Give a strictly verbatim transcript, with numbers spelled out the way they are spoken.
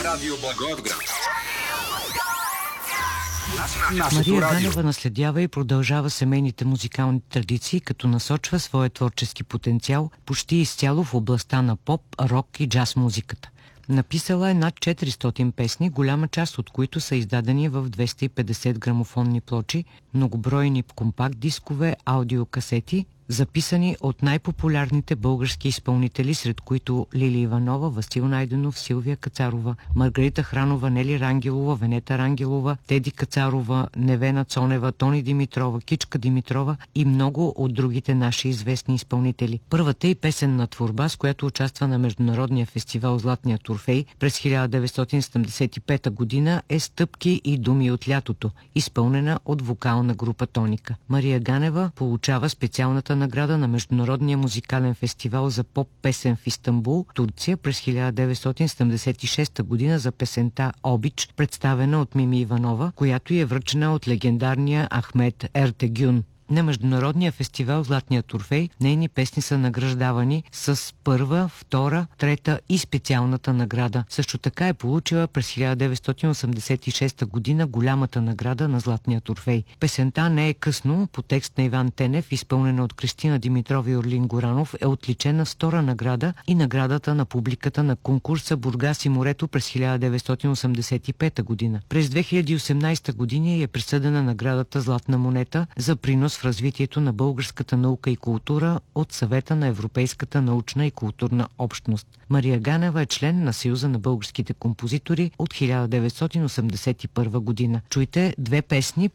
Радио Благоевград. Мария Ганева наследява и продължава семейните музикални традиции, като насочва своя творчески потенциал почти изцяло в областта на поп, рок и джаз музиката. Написала е над четиристотин песни, голяма част от които са издадени в двеста и петдесет грамофонни плочи, многобройни компакт дискове, аудиокасети, записани от най-популярните български изпълнители, сред които Лили Иванова, Васил Найденов, Силвия Кацарова, Маргарита Хранова, Нели Рангелова, Венета Рангелова, Теди Кацарова, Невена Цонева, Тони Димитрова, Кичка Димитрова и много от другите наши известни изпълнители. Първата и песенна творба, с която участва на Международния фестивал Златният Орфей през хиляда деветстотин седемдесет и пета година е "Стъпки и думи от лятото", изпълнена от вокална група Тоника. Мария Ганева получава специалната награда на Международния музикален фестивал за поп-песен в Истанбул, Турция, през хиляда деветстотин седемдесет и шеста година за песента "Обич", представена от Мими Иванова, която й е връчена от легендарния Ахмет Ертегюн. На Международния фестивал Златният Орфей нейни песни са награждавани с първа, втора, трета и специалната награда. Също така е получила през хиляда деветстотин осемдесет и шеста година голямата награда на Златният Орфей. Песента "Не е късно", по текст на Иван Тенев, изпълнена от Кристина Димитрова и Орлин Горанов, е отличена с втора награда и наградата на публиката на конкурса "Бургас и морето" през хиляда деветстотин осемдесет и пета година. През две хиляди и осемнадесета година е присъдена наградата "Златна монета" за принос в развитието на българската наука и култура от Съвета на Европейската научна и културна общност. Мария Ганева е член на Съюза на българските композитори от хиляда деветстотин осемдесет и първа година. Чуйте две песни